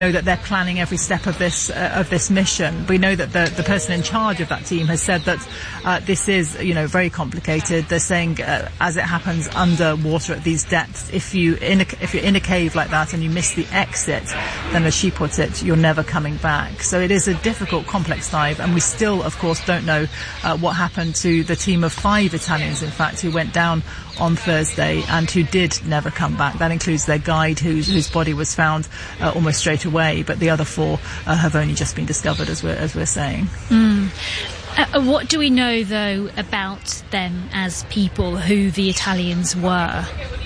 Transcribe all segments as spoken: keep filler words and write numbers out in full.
know that they're planning every step of this uh, of this mission. We know that the the person in charge of that team has said that uh, this is, you know, very complicated. They're saying, uh, as it happens underwater at these depths, if you in a, if you're in a cave like that and you miss the exit, then as she puts it, you're never coming back. So it is a difficult, complex dive, and we still, of course, don't know uh, what happened to the team of five Italians, in fact, who went down on Thursday and who did never come back. That includes their guide, whose whose body was found uh, almost straight away, but the other four uh, have only just been discovered, as we're as we're saying. Mm. Uh, what do we know, though, about them as people, who the Italians were?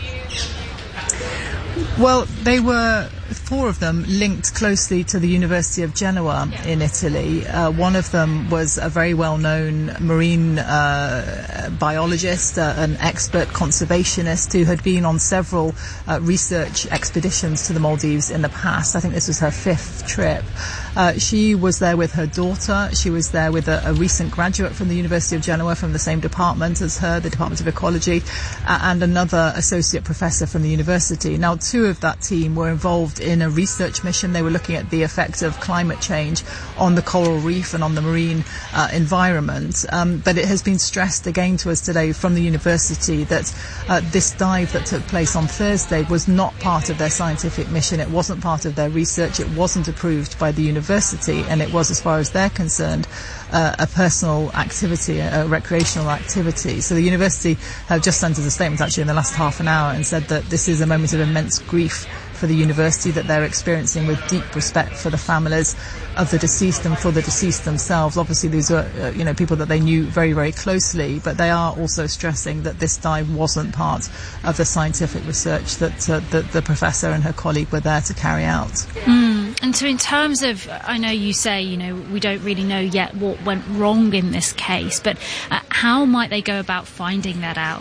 Well, they were, four of them, linked closely to the University of Genoa in Italy. Uh, one of them was a very well-known marine uh, biologist, uh, an expert conservationist who had been on several uh, research expeditions to the Maldives in the past. I think this was her fifth trip. Uh, she was there with her daughter. She was there with a, a recent graduate from the University of Genoa from the same department as her, the Department of Ecology, uh, and another associate professor from the university. Now, two of that team were involved in a research mission. They were looking at the effect of climate change on the coral reef and on the marine uh, environment. Um, but it has been stressed again to us today from the university that uh, this dive that took place on Thursday was not part of their scientific mission. It wasn't part of their research. It wasn't approved by the university. University, and it was, as far as they're concerned, uh, a personal activity, a, a recreational activity. So the university have just sent us a statement actually in the last half an hour and said that this is a moment of immense grief for the university that they're experiencing, with deep respect for the families of the deceased and for the deceased themselves. Obviously these are uh, you know, people that they knew very, very closely, but they are also stressing that this dive wasn't part of the scientific research that uh, the, the professor and her colleague were there to carry out. Mm. And so in terms of, I know you say, you know, we don't really know yet what went wrong in this case, but uh, how might they go about finding that out?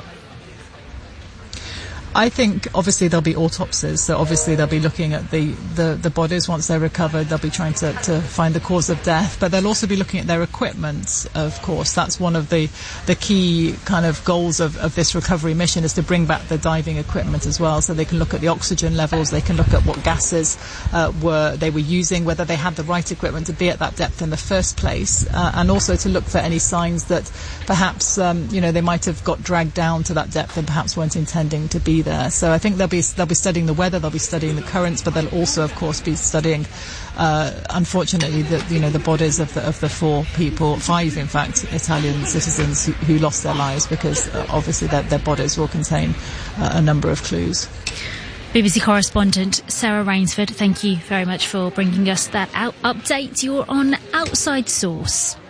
I think obviously there'll be autopsies, so obviously they'll be looking at the, the, the bodies once they're recovered. They'll be trying to, to find the cause of death, but they'll also be looking at their equipment, of course. That's one of the, the key kind of goals of, of this recovery mission, is to bring back the diving equipment as well, so they can look at the oxygen levels, they can look at what gases uh, were they were using, whether they had the right equipment to be at that depth in the first place, uh, and also to look for any signs that perhaps um, you know, they might have got dragged down to that depth and perhaps weren't intending to be there. So I think they'll be they'll be studying the weather, they'll be studying the currents, but they'll also, of course, be studying, uh, unfortunately, the you know the bodies of the of the four people, five in fact, Italian citizens who, who lost their lives, because uh, obviously their, their bodies will contain uh, a number of clues. B B C correspondent Sarah Rainsford, thank you very much for bringing us that out update. You're on Outside Source.